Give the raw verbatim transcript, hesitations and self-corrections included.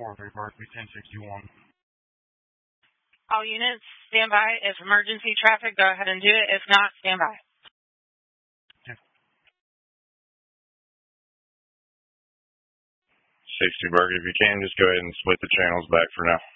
four three Berkeley, ten sixty-one. All units, stand by. If emergency traffic, go ahead and do it. If not, stand by. sixty Berkeley, if you can, just go ahead and split the channels back for now.